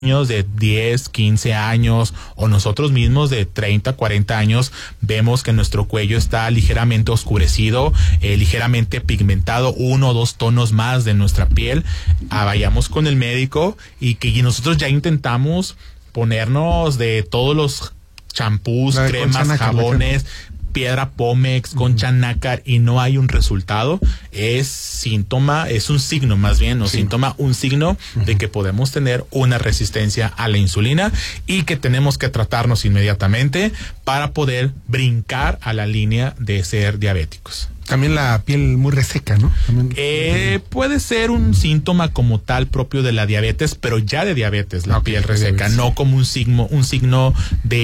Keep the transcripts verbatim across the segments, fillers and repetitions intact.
niños de diez, quince años o nosotros mismos de treinta, cuarenta años vemos que nuestro cuello está ligeramente oscurecido, eh, ligeramente pigmentado, uno o dos tonos más de nuestra piel, ah, vayamos con el médico y que y nosotros ya intentamos ponernos de todos los champús, cremas, jabones, piedra Pómex, concha nácar y no hay un resultado, es síntoma, es un signo más bien, no sí. síntoma, un signo uh-huh. de que podemos tener una resistencia a la insulina y que tenemos que tratarnos inmediatamente para poder brincar a la línea de ser diabéticos. También la piel muy reseca, ¿no? También... Eh, puede ser un síntoma como tal propio de la diabetes, pero ya de diabetes, la okay, piel reseca, no como un signo, un signo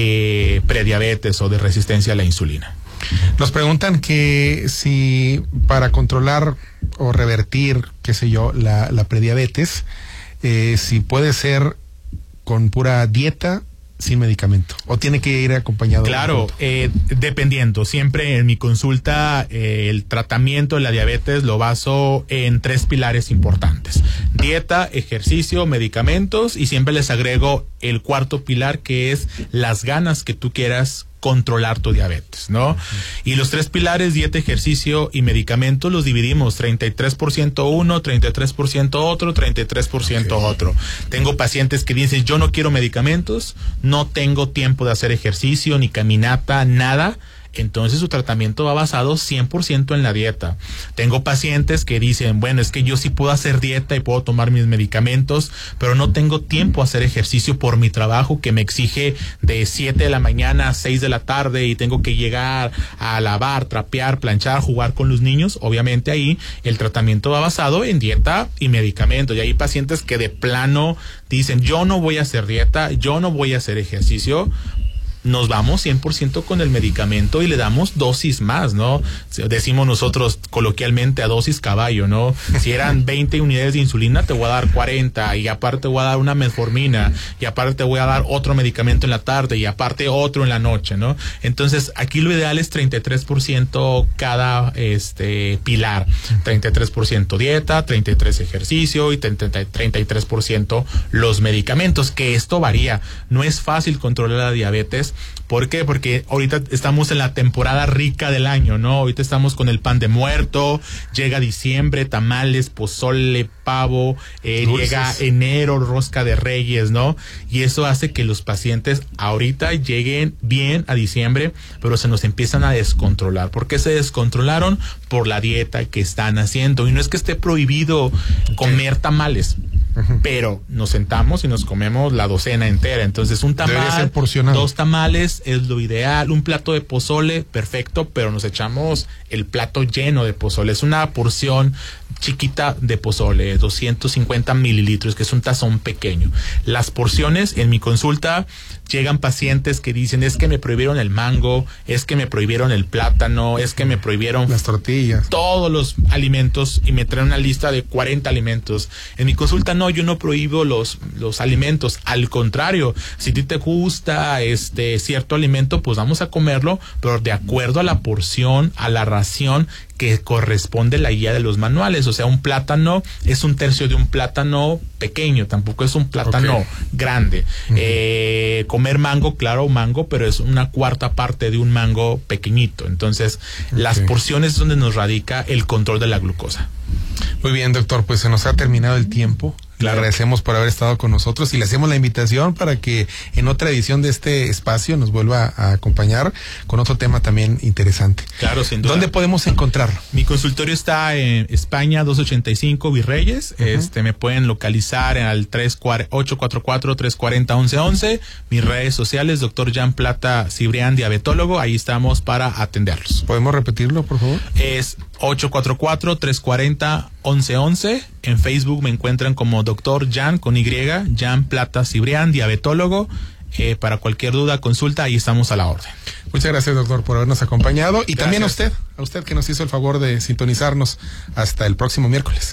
de prediabetes o de resistencia a la insulina. Nos preguntan que si para controlar o revertir, qué sé yo, la, la prediabetes, eh, si puede ser con pura dieta, sin medicamento, o tiene que ir acompañado. Claro, eh, dependiendo. Siempre en mi consulta eh, el tratamiento de la diabetes lo baso en tres pilares importantes: dieta, ejercicio, medicamentos, y siempre les agrego el cuarto pilar, que es las ganas que tú quieras controlar tu diabetes, ¿no? Uh-huh. Y los tres pilares, dieta, ejercicio y medicamentos, los dividimos treinta y tres por ciento uno, treinta y tres por ciento otro, treinta y tres por ciento okay. otro. Tengo pacientes que dicen, yo no quiero medicamentos, no tengo tiempo de hacer ejercicio, ni caminata, nada. Entonces su tratamiento va basado cien por ciento en la dieta. Tengo pacientes que dicen, bueno, es que yo sí puedo hacer dieta y puedo tomar mis medicamentos, pero no tengo tiempo a hacer ejercicio por mi trabajo que me exige de siete de la mañana a seis de la tarde y tengo que llegar a lavar, trapear, planchar, jugar con los niños. Obviamente ahí el tratamiento va basado en dieta y medicamentos. Y hay pacientes que de plano dicen, yo no voy a hacer dieta, yo no voy a hacer ejercicio. Nos vamos cien por ciento con el medicamento y le damos dosis más, ¿no? Decimos nosotros coloquialmente a dosis caballo, ¿no? Si eran veinte unidades de insulina, te voy a dar cuarenta y aparte te voy a dar una metformina y aparte te voy a dar otro medicamento en la tarde y aparte otro en la noche, ¿no? Entonces, aquí lo ideal es treinta y tres por ciento cada este pilar. treinta y tres por ciento dieta, treinta y tres por ciento ejercicio y treinta y tres por ciento los medicamentos, que esto varía. No es fácil controlar la diabetes. ¿Por qué? Porque ahorita estamos en la temporada rica del año, ¿no? Ahorita estamos con el pan de muerto, llega diciembre, tamales, pozole, pavo, eh, llega enero, rosca de reyes, ¿no? Y eso hace que los pacientes ahorita lleguen bien a diciembre, pero se nos empiezan a descontrolar. ¿Por qué se descontrolaron? Por la dieta que están haciendo. Y no es que esté prohibido comer tamales, uh-huh. pero nos sentamos y nos comemos la docena entera. Entonces un tamal, dos tamales es lo ideal, un plato de pozole, perfecto, pero nos echamos el plato lleno de pozole. Es una porción chiquita de pozole, doscientos cincuenta mililitros, que es un tazón pequeño. Las porciones en mi consulta llegan pacientes que dicen, es que me prohibieron el mango, es que me prohibieron el plátano, es que me prohibieron las tortillas, todos los alimentos, y me traen una lista de cuarenta alimentos. En mi consulta no, yo no prohíbo los, los alimentos, al contrario, si a ti te gusta este cierto alimento, pues vamos a comerlo, pero de acuerdo a la porción, a la ración que corresponde la guía de los manuales. O sea, un plátano es un tercio de un plátano pequeño, tampoco es un plátano okay. grande. Uh-huh. Eh, comer mango, claro, mango, pero es una cuarta parte de un mango pequeñito. Entonces, okay. las porciones es donde nos radica el control de la glucosa. Muy bien, doctor, pues se nos ha terminado el tiempo. Le agradecemos por haber estado con nosotros y le hacemos la invitación para que en otra edición de este espacio nos vuelva a acompañar con otro tema también interesante. Claro, sin duda. ¿Dónde podemos encontrarlo? Mi consultorio está en España doscientos ochenta y cinco Virreyes. Uh-huh. Este, me pueden localizar en el ocho cuatro cuatro, tres cuatro cero, once once. Mis redes sociales, doctor Jan Plata Cibrián, diabetólogo. Ahí estamos para atenderlos. ¿Podemos repetirlo, por favor? Es ocho cuatro cuatro, tres cuatro cero, once once. En Facebook me encuentran como doctor Jan con Y, Jan Plata Cibrián, diabetólogo. Eh, para cualquier duda, consulta, ahí estamos a la orden. Muchas gracias, doctor, por habernos acompañado. Y gracias. También a usted, a usted que nos hizo el favor de sintonizarnos. Hasta el próximo miércoles.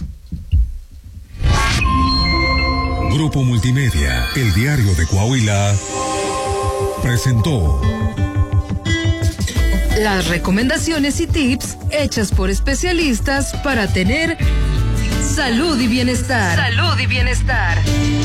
Grupo Multimedia, el diario de Coahuila, presentó las recomendaciones y tips hechas por especialistas para tener salud y bienestar. Salud y bienestar.